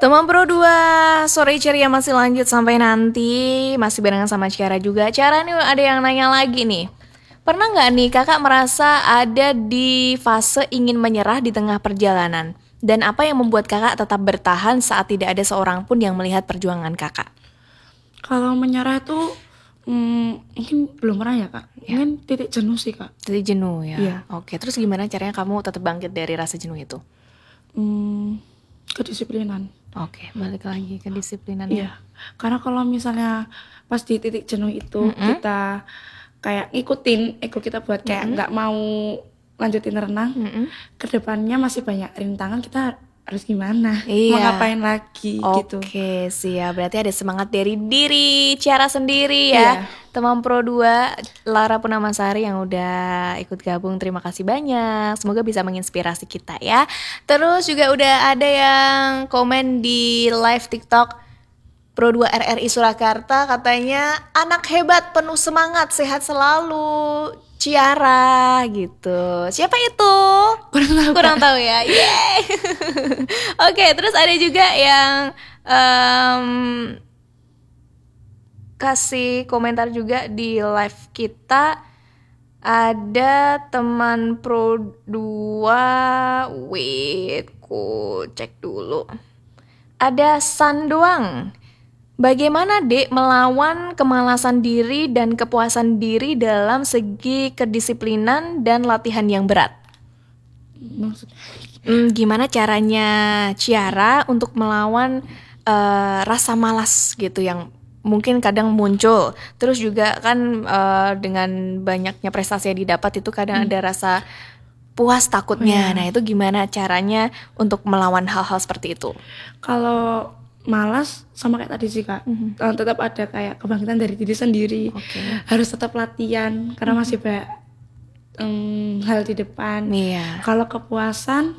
Teman Pro 2, sore ceria masih lanjut sampai nanti. Masih barengan sama Ciara juga. Ciara nih ada yang nanya lagi nih. Pernah gak nih kakak merasa ada di fase ingin menyerah di tengah perjalanan? Dan apa yang membuat kakak tetap bertahan saat tidak ada seorang pun yang melihat perjuangan kakak? Kalau menyerah tuh mungkin belum pernah ya kak. Mungkin titik jenuh sih kak. Titik jenuh ya? Iya. Oke, terus gimana caranya kamu tetap bangkit dari rasa jenuh itu? Kedisiplinan. Oke, balik lagi ke disiplinan. Iya. Karena kalau misalnya pas di titik jenuh itu kita kayak ngikutin ego kita buat kayak nggak mau lanjutin renang, kedepannya masih banyak rintangan, kita harus gimana? Iya. Mau ngapain lagi gitu. Oke, siap. Berarti ada semangat dari diri Ciara sendiri ya. Iya. Teman Pro 2, Lara Punamasari yang udah ikut gabung, terima kasih banyak. Semoga bisa menginspirasi kita ya. Terus juga udah ada yang komen di live TikTok Pro 2 RRI Surakarta, katanya anak hebat, penuh semangat, sehat selalu Ciara gitu. Siapa itu? Kurang tahu ya. Yeay. Oke, terus ada juga yang kasih komentar juga di live kita. Ada teman Pro 2. Wait, ku cek dulu. Ada Sandoang. Bagaimana Dek melawan kemalasan diri dan kepuasan diri dalam segi kedisiplinan dan latihan yang berat? Maksudnya Gimana caranya Ciara untuk melawan rasa malas gitu yang mungkin kadang muncul. Terus juga kan dengan banyaknya prestasi yang didapat itu kadang ada rasa puas takutnya. Nah itu gimana caranya untuk melawan hal-hal seperti itu? kalau malas sama kayak tadi sih kak, tetap ada kayak kebangkitan dari diri sendiri. Harus tetap latihan karena masih banyak hal di depan. Iya. Kalau kepuasan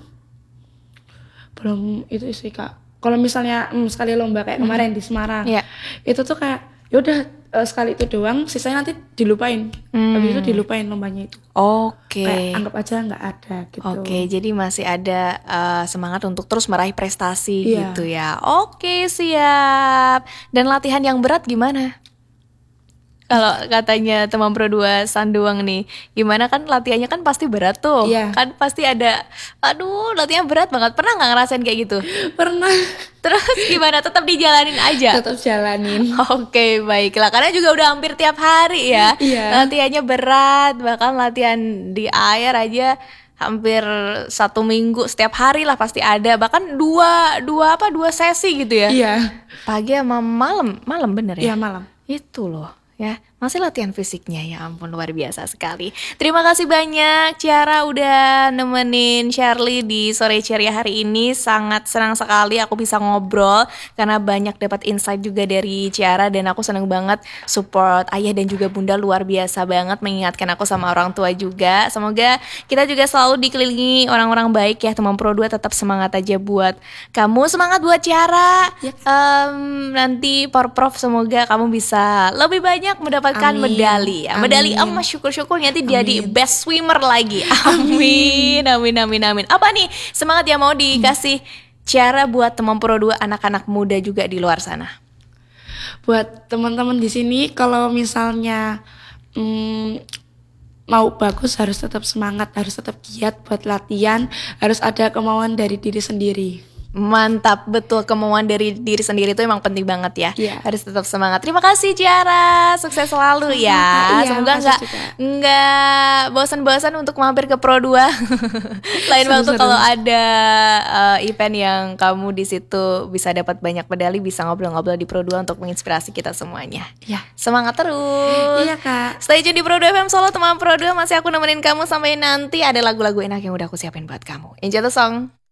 belum itu sih kak. Kalau misalnya sekali lomba kayak kemarin di Semarang, Iya. itu tuh kayak yaudah sekali itu doang, sisanya nanti dilupain. Habis itu dilupain lombanya itu. Oke. Kayak anggap aja nggak ada gitu. Oke, jadi masih ada semangat untuk terus meraih prestasi Iya. gitu ya. Oke, siap. Dan latihan yang berat gimana? Kalau katanya teman Pro 2 Sandoang nih, gimana kan latihannya kan pasti berat tuh. Iya. Kan pasti ada, aduh latihan berat banget. Pernah nggak ngerasain kayak gitu? Pernah. Terus gimana? Tetap dijalanin aja? Tetap jalanin. Oke, baiklah. Karena juga udah hampir tiap hari ya. Iya. Latihannya berat, bahkan latihan di air aja hampir 1 minggu, setiap hari lah pasti ada. Bahkan dua sesi gitu ya. Iya. Pagi sama malam bener ya? Iya malam. Itu loh ya, masih latihan fisiknya, ya ampun luar biasa sekali. Terima kasih banyak Ciara udah nemenin Shirley di sore ceria hari ini. Sangat senang sekali aku bisa ngobrol karena banyak dapat insight juga dari Ciara. Dan aku senang banget support ayah dan juga bunda, luar biasa banget mengingatkan aku sama orang tua juga. Semoga kita juga selalu dikelilingi orang-orang baik ya. Teman Pro 2 tetap semangat aja buat kamu, semangat buat Ciara. Nanti Porprov semoga kamu bisa lebih banyak mendapatkan Amin. medali ya. Medali Amin. emas, syukur-syukur nanti jadi best swimmer lagi. Amin. Apa nih semangat yang mau dikasih Ciara buat teman Pro 2 anak-anak muda juga di luar sana? Buat teman-teman di sini, kalau misalnya mau bagus harus tetap semangat, harus tetap giat buat latihan, harus ada kemauan dari diri sendiri. Mantap, betul, kemauan dari diri sendiri itu emang penting banget ya. Iya. Harus tetap semangat. Terima kasih Ciara, sukses selalu ya. Iya, Semoga makasih nggak bosan-bosan untuk mampir ke Pro 2. Lain waktu Seru-seru. kalau ada event yang kamu di situ bisa dapat banyak medali, bisa ngobrol-ngobrol di Pro 2 untuk menginspirasi kita semuanya. Iya. Semangat terus. Iya kak. Stay tune di Pro 2 FM Solo, teman Pro 2, masih aku nemenin kamu sampai nanti. Ada lagu-lagu enak yang udah aku siapin buat kamu. Enjoy the song.